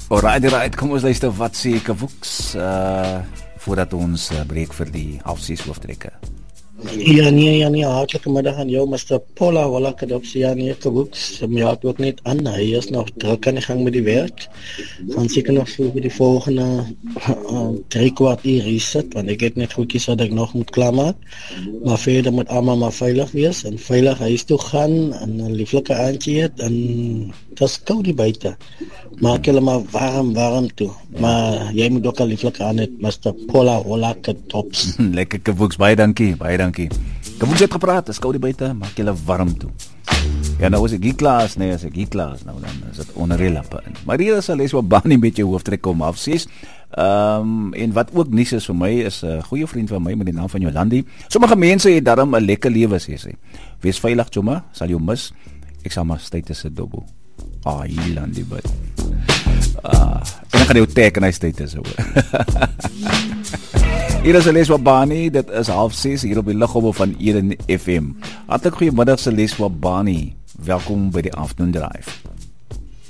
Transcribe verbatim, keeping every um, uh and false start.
Alright, alright, kom ons luister wat sê Kavoeks uh, voordat ons uh, breek vir die half ses hooftrekke. Ja nee, ja nee, hartelijke middag aan jou, mister Paula Wallakadopsie, ja nee, Kavoeks, my hart ook net aan, hy is nog druk aan die gang met die werk, gaan seker nog so vir die volgende uh, drie kwart uur reset, want ek het net goedkies wat ek nog moet klaarmaak, maar verder moet allemaal maar veilig wees, en veilig huis toe gaan, en een lieflike aandje het, en dat is koud die buiten, maak julle maar warm, warm toe, maar jy moet ook een lieflike aan het, mister Paula Wallakadopsie. Lekker Kavoeks, baie dankie, baie dankie. Kavoeks het gepraat, is koud die buiten, maak julle warm toe. Ja, nou as ek hier klaar is, nee, as ek hier klaar is, nou dan is het onder lappe in. Maar hier is Leswa Bani met jou hooftrek om half ses. Um, en wat ook nuus is vir my, is 'n uh, goeie vriend van my met die naam van Jolandi. Sommige mense het daarom 'n lekker lewe, sê sy. Wees veilig, Choma, sal jou mis. Ek sal maar stay tussen dobbel. Ah, Jolandi, but. Ah, en ek gaan jou tag en hy stay tussen. Hier is Leswa Bani, dit is half ses hier op die liggolwe van Eden F M. Hartlik goeiemiddag, Leswa Bani. Welkom by die Afternoon Drive.